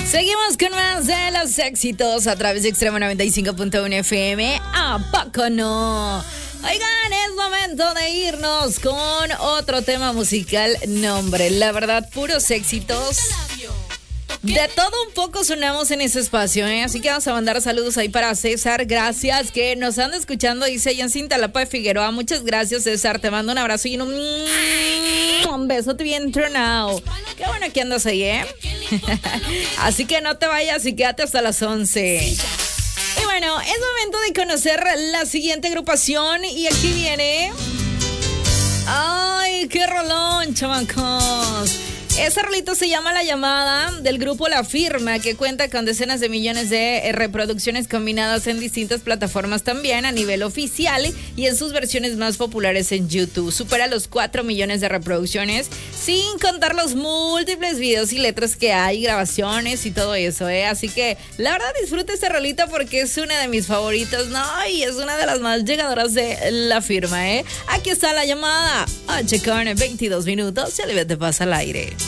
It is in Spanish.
Seguimos con más de los éxitos a través de Extremo 95.1 FM. ¿A poco no? Oigan, es momento de irnos con otro tema musical. No, hombre, la verdad, puros éxitos. De todo un poco sonamos en ese espacio, ¿eh? Así que vamos a mandar saludos ahí para César. Gracias, que nos anda escuchando. Dice Yancin Talapa de Figueroa. Muchas gracias, César. Te mando un abrazo y un besote bien tronado. Qué bueno que andas ahí, ¿eh? Así que no te vayas y quédate hasta las 11. Y bueno, es momento de conocer la siguiente agrupación. Y aquí viene... ¡Ay, qué rolón, chamacos! Esa rolita se llama La Llamada, del grupo La Firma, que cuenta con decenas de millones de reproducciones combinadas en distintas plataformas también a nivel oficial y en sus versiones más populares en YouTube. Supera los 4 millones de reproducciones, sin contar los múltiples videos y letras que hay, grabaciones y todo eso, ¿eh? Así que la verdad disfruta esta rolita porque es una de mis favoritas, ¿no? Y es una de las más llegadoras de La Firma, ¿eh? Aquí está La Llamada. 8:22 minutos, ya le te pasa al aire.